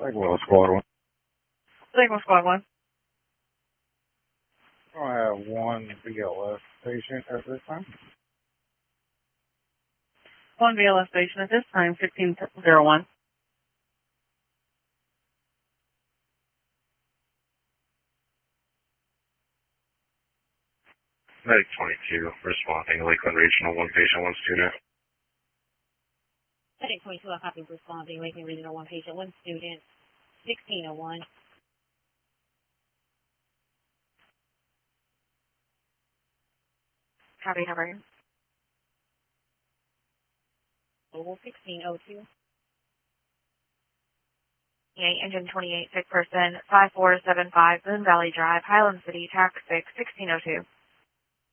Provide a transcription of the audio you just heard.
Well, Squad 1. Signal Squad 1. I have one BLS patient at this time. One BLS patient at this time, 1601. Medic 22, responding, Lakeland Regional, one patient, one student. Medic 22, I copy, responding, Lakeland Regional, one patient, one student, 1601. Copy, how are you? Global 1602. Engine 28, sick person, 5475, Moon Valley Drive, Highland City, TAC 6, 1602.